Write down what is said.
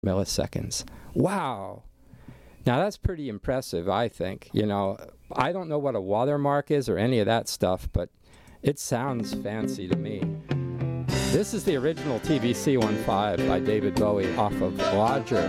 milliseconds. Wow. Now that's pretty impressive, I think. You know, I don't know what a watermark is or any of that stuff, but it sounds fancy to me. This is the original TVC-15 by David Bowie off of Lodger.